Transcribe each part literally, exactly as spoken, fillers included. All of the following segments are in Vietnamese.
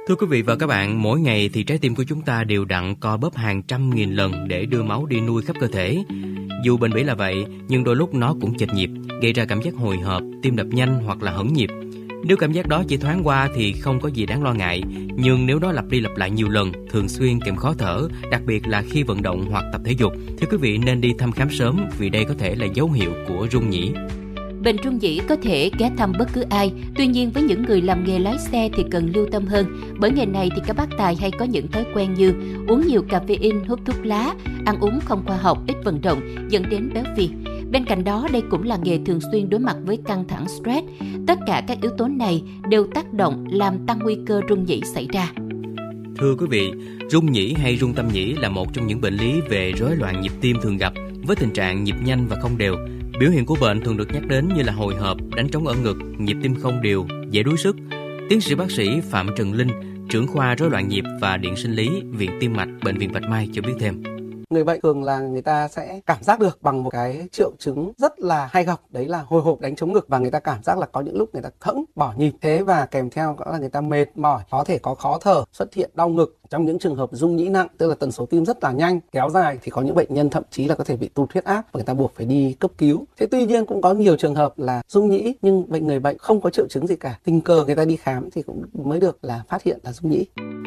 Thưa quý vị và các bạn, mỗi ngày thì trái tim của chúng ta đều đặn co bóp hàng trăm nghìn lần để đưa máu đi nuôi khắp cơ thể. Dù bền bỉ là vậy, nhưng đôi lúc nó cũng chệch nhịp, gây ra cảm giác hồi hộp, tim đập nhanh hoặc là hẫng nhịp. Nếu cảm giác đó chỉ thoáng qua thì không có gì đáng lo ngại, nhưng nếu nó lặp đi lặp lại nhiều lần, thường xuyên kèm khó thở, đặc biệt là khi vận động hoặc tập thể dục, thì quý vị nên đi thăm khám sớm vì đây có thể là dấu hiệu của rung nhĩ. Bệnh rung nhĩ có thể ghé thăm bất cứ ai, tuy nhiên với những người làm nghề lái xe thì cần lưu tâm hơn, bởi nghề này thì các bác tài hay có những thói quen như uống nhiều caffeine, hút thuốc lá, ăn uống không khoa học, ít vận động dẫn đến béo phì. Bên cạnh đó, đây cũng là nghề thường xuyên đối mặt với căng thẳng stress. Tất cả các yếu tố này đều tác động làm tăng nguy cơ rung nhĩ xảy ra. Thưa quý vị, rung nhĩ hay rung tâm nhĩ là một trong những bệnh lý về rối loạn nhịp tim thường gặp, với tình trạng nhịp nhanh và không đều. Biểu hiện của bệnh thường được nhắc đến như là hồi hộp, đánh trống ở ngực, nhịp tim không đều, dễ đuối sức. Tiến sĩ bác sĩ Phạm Trần Linh, trưởng khoa rối loạn nhịp và điện sinh lý, Viện Tim mạch, Bệnh viện Bạch Mai cho biết thêm. Người bệnh thường là người ta sẽ cảm giác được bằng một cái triệu chứng rất là hay gặp, đấy là hồi hộp, đánh trống ngực, và người ta cảm giác là có những lúc người ta khẫng, bỏ nhịp. Thế và kèm theo đó là người ta mệt mỏi, có thể có khó thở, xuất hiện đau ngực. Trong những trường hợp rung nhĩ nặng, tức là tần số tim rất là nhanh, kéo dài, thì có những bệnh nhân thậm chí là có thể bị tụt huyết áp và người ta buộc phải đi cấp cứu. Thế tuy nhiên cũng có nhiều trường hợp là rung nhĩ nhưng bệnh người bệnh không có triệu chứng gì cả, tình cờ người ta đi khám thì cũng mới được là phát hiện là rung nhĩ.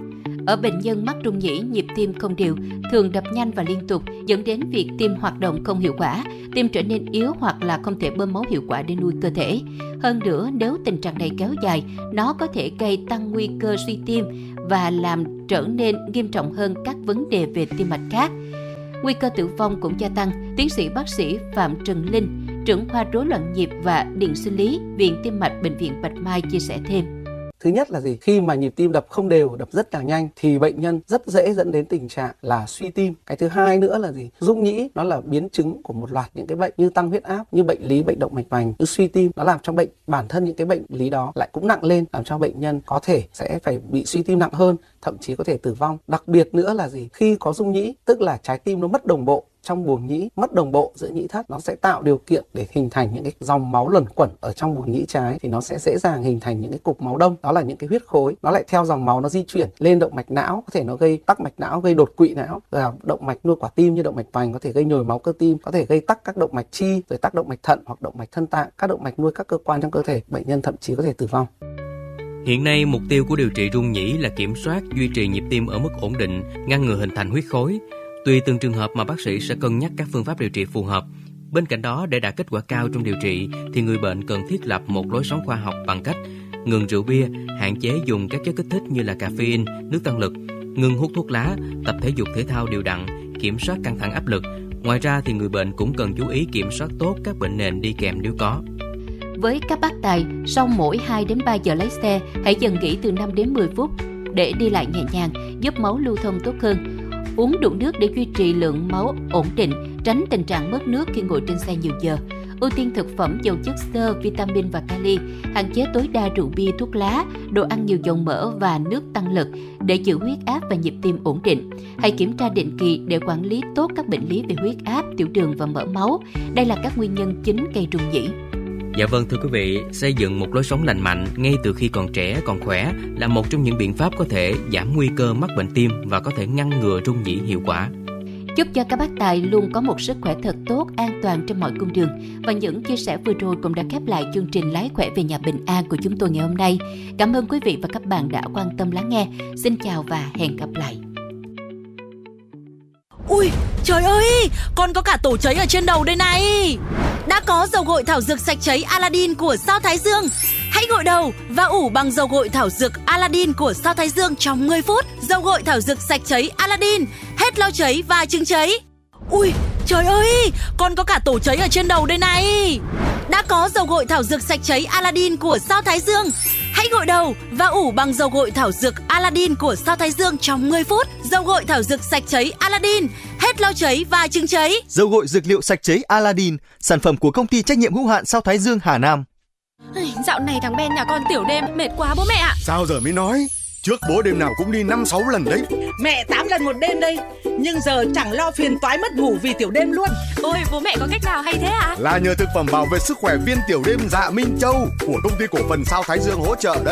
Ở bệnh nhân mắc rung nhĩ, nhịp tim không đều, thường đập nhanh và liên tục, dẫn đến việc tim hoạt động không hiệu quả, tim trở nên yếu hoặc là không thể bơm máu hiệu quả để nuôi cơ thể. Hơn nữa, nếu tình trạng này kéo dài, nó có thể gây tăng nguy cơ suy tim và làm trở nên nghiêm trọng hơn các vấn đề về tim mạch khác. Nguy cơ tử vong cũng gia tăng, tiến sĩ bác sĩ Phạm Trần Linh, trưởng khoa rối loạn nhịp và điện sinh lý, Viện Tim mạch, Bệnh viện Bạch Mai chia sẻ thêm. Thứ nhất là gì? Khi mà nhịp tim đập không đều, đập rất là nhanh thì bệnh nhân rất dễ dẫn đến tình trạng là suy tim. Cái thứ hai nữa là gì? Rung nhĩ nó là biến chứng của một loạt những cái bệnh như tăng huyết áp, như bệnh lý bệnh động mạch vành, như suy tim. Nó làm cho bệnh bản thân những cái bệnh lý đó lại cũng nặng lên, làm cho bệnh nhân có thể sẽ phải bị suy tim nặng hơn, thậm chí có thể tử vong. Đặc biệt nữa là gì? Khi có rung nhĩ, tức là trái tim nó mất đồng bộ trong buồng nhĩ, mất đồng bộ giữa nhĩ thất, nó sẽ tạo điều kiện để hình thành những cái dòng máu luẩn quẩn ở trong buồng nhĩ trái, thì nó sẽ dễ dàng hình thành những cái cục máu đông, đó là những cái huyết khối. Nó lại theo dòng máu nó di chuyển lên động mạch não, có thể nó gây tắc mạch não, gây đột quỵ não. Và động mạch nuôi quả tim như động mạch vành có thể gây nhồi máu cơ tim, có thể gây tắc các động mạch chi, rồi tắc động mạch thận hoặc động mạch thân tạng, các động mạch nuôi các cơ quan trong cơ thể. Bệnh nhân thậm chí có thể tử vong. Hiện nay, mục tiêu của điều trị rung nhĩ là kiểm soát, duy trì nhịp tim ở mức ổn định, ngăn ngừa hình thành huyết khối. Tùy từng trường hợp mà bác sĩ sẽ cân nhắc các phương pháp điều trị phù hợp. Bên cạnh đó, để đạt kết quả cao trong điều trị, thì người bệnh cần thiết lập một lối sống khoa học bằng cách ngừng rượu bia, hạn chế dùng các chất kích thích như là caffeine, nước tăng lực, ngừng hút thuốc lá, tập thể dục thể thao đều đặn, kiểm soát căng thẳng áp lực. Ngoài ra thì người bệnh cũng cần chú ý kiểm soát tốt các bệnh nền đi kèm nếu có. Với các bác tài, sau mỗi hai đến ba giờ lái xe, hãy dừng nghỉ từ năm đến mười phút để đi lại nhẹ nhàng, giúp máu lưu thông tốt hơn. Uống đủ nước để duy trì lượng máu ổn định, tránh tình trạng mất nước khi ngồi trên xe nhiều giờ. Ưu tiên thực phẩm giàu chất xơ, vitamin và kali, hạn chế tối đa rượu bia, thuốc lá, đồ ăn nhiều dầu mỡ và nước tăng lực để giữ huyết áp và nhịp tim ổn định. Hãy kiểm tra định kỳ để quản lý tốt các bệnh lý về huyết áp, tiểu đường và mỡ máu. Đây là các nguyên nhân chính gây rung nhĩ. Dạ vâng, thưa quý vị, xây dựng một lối sống lành mạnh ngay từ khi còn trẻ, còn khỏe là một trong những biện pháp có thể giảm nguy cơ mắc bệnh tim và có thể ngăn ngừa rung nhĩ hiệu quả. Chúc cho các bác tài luôn có một sức khỏe thật tốt, an toàn trên mọi cung đường. Và những chia sẻ vừa rồi cũng đã khép lại chương trình Lái khỏe về nhà bình an của chúng tôi ngày hôm nay. Cảm ơn quý vị và các bạn đã quan tâm lắng nghe. Xin chào và hẹn gặp lại. Ui, trời ơi, còn có cả tổ cháy ở trên đầu đây này. Đã có dầu gội thảo dược sạch cháy Aladdin của Sao Thái Dương. Hãy gội đầu và ủ bằng dầu gội thảo dược Aladdin của Sao Thái Dương trong mười phút. Dầu gội thảo dược sạch cháy Aladdin, hết lau cháy và chứng cháy. Ui, trời ơi, còn có cả tổ cháy ở trên đầu đây này. Đã có dầu gội thảo dược sạch cháy Aladdin của Sao Thái Dương. Hãy gội đầu và ủ bằng dầu gội thảo dược Aladdin của Sao Thái Dương trong mười phút. Dầu gội thảo dược sạch cháy Aladdin, hết lau cháy và chứng cháy. Dầu gội dược liệu sạch cháy Aladdin, sản phẩm của công ty trách nhiệm hữu hạn Sao Thái Dương Hà Nam. Dạo này thằng Ben nhà con tiểu đêm mệt quá bố mẹ ạ. Sao giờ mới nói? Trước bố đêm nào cũng đi năm sáu lần đấy. Mẹ tám lần một đêm đây. Nhưng giờ chẳng lo phiền toái mất ngủ vì tiểu đêm luôn. Ôi bố mẹ có cách nào hay thế ạ? Là nhờ thực phẩm bảo vệ sức khỏe viên tiểu đêm Dạ Minh Châu của công ty cổ phần Sao Thái Dương hỗ trợ đấy.